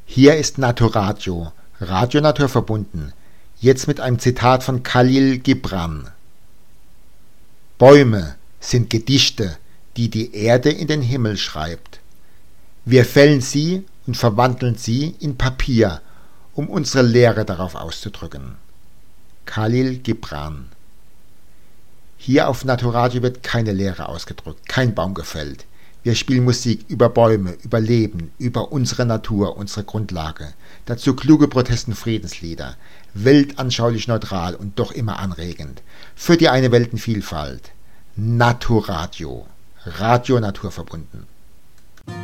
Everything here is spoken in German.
Hier ist Naturradio, Radio naturverbunden, jetzt mit einem Zitat von Khalil Gibran. Bäume sind Gedichte, die die Erde in den Himmel schreibt. Wir fällen sie und verwandeln sie in Papier, um unsere Lehre darauf auszudrücken. Khalil Gibran. Hier auf Naturradio wird keine Lehre ausgedrückt, kein Baum gefällt. Wir spielen Musik über Bäume, über Leben, über unsere Natur, unsere Grundlage. Dazu kluge Protest- und Friedenslieder, weltanschaulich neutral und doch immer anregend. Für die eine Weltenvielfalt. Naturradio. Radio naturverbunden.